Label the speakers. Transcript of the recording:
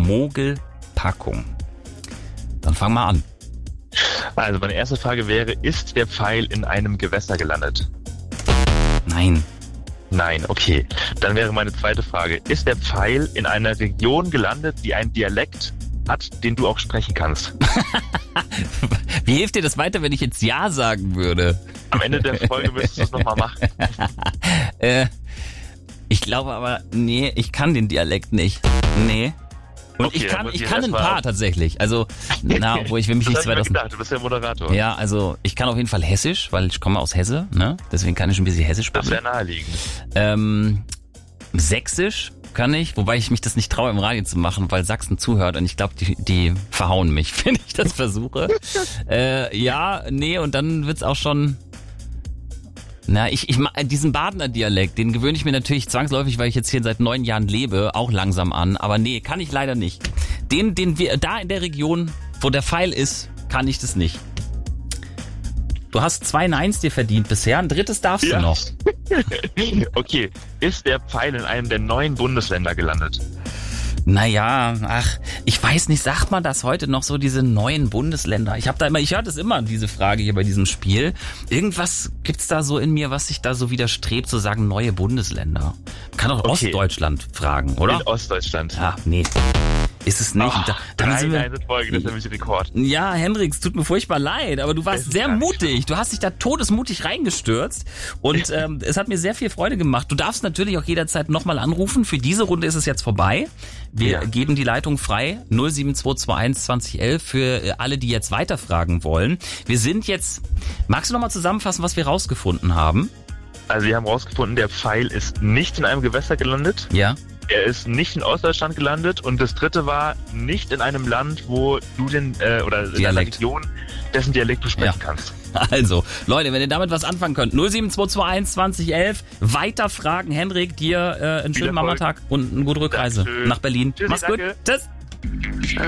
Speaker 1: Mogelpackung. Dann fang mal an.
Speaker 2: Also meine erste Frage wäre, ist der Pfeil in einem Gewässer gelandet?
Speaker 1: Nein.
Speaker 2: Nein, okay. Dann wäre meine zweite Frage, ist der Pfeil in einer Region gelandet, die einen Dialekt hat, den du auch sprechen kannst?
Speaker 1: Wie hilft dir das weiter, wenn ich jetzt Ja sagen würde?
Speaker 2: Am Ende der Folge müsstest du es nochmal machen.
Speaker 1: Ich glaube aber, nee, ich kann den Dialekt nicht. Nee. Und
Speaker 2: Okay,
Speaker 1: ich kann ein paar tatsächlich. Also, wo ich will mich nicht
Speaker 2: Das hab ich mir
Speaker 1: 2000.
Speaker 2: gedacht, du bist ja Moderator.
Speaker 1: Ja, also ich kann auf jeden Fall Hessisch, weil ich komme aus Hesse, ne? Deswegen kann ich ein bisschen Hessisch
Speaker 2: Das
Speaker 1: sprechen.
Speaker 2: wäre naheliegend.
Speaker 1: Sächsisch kann ich, wobei ich mich das nicht traue im Radio zu machen, weil Sachsen zuhört und ich glaube, die verhauen mich, wenn ich das versuche. Und dann wird's auch schon. Ich diesen Badener Dialekt, den gewöhne ich mir natürlich zwangsläufig, weil ich jetzt hier seit 9 Jahren lebe, auch langsam an. Aber nee, kann ich leider nicht. Den wir da in der Region, wo der Pfeil ist, kann ich das nicht. Du hast 2 Neins dir verdient bisher, ein drittes darfst du noch.
Speaker 2: Okay, ist der Pfeil in einem der 9 Bundesländer gelandet?
Speaker 1: Naja, ich weiß nicht, sagt man das heute noch so, diese neuen Bundesländer? Ich höre das immer, diese Frage hier bei diesem Spiel. Irgendwas gibt's da so in mir, was sich da so widerstrebt, zu sagen, neue Bundesländer. Man kann auch Ostdeutschland fragen, oder?
Speaker 2: In Ostdeutschland.
Speaker 1: Ja, nee. Ist es nicht. Dann sind wir,
Speaker 2: Folge, das ist nämlich Rekord.
Speaker 1: Ja, Hendrix, tut mir furchtbar leid, aber du warst sehr mutig. Du hast dich da todesmutig reingestürzt und es hat mir sehr viel Freude gemacht. Du darfst natürlich auch jederzeit nochmal anrufen. Für diese Runde ist es jetzt vorbei. Wir geben die Leitung frei, 07221 2011, für alle, die jetzt weiterfragen wollen. Wir sind jetzt, magst du nochmal zusammenfassen, was wir rausgefunden haben?
Speaker 2: Also wir haben rausgefunden, der Pfeil ist nicht in einem Gewässer gelandet.
Speaker 1: Ja.
Speaker 2: Er ist nicht in Ostdeutschland gelandet und das dritte war nicht in einem Land, wo du in einer Region, dessen Dialekt du sprechen kannst.
Speaker 1: Also, Leute, wenn ihr damit was anfangen könnt, 07221 2011, weiter Fragen. Hendrik, dir einen schönen Mamatag und eine gute Rückreise nach Berlin.
Speaker 2: Tschüssi,
Speaker 1: Mach's gut.
Speaker 2: danke.
Speaker 1: Tschüss.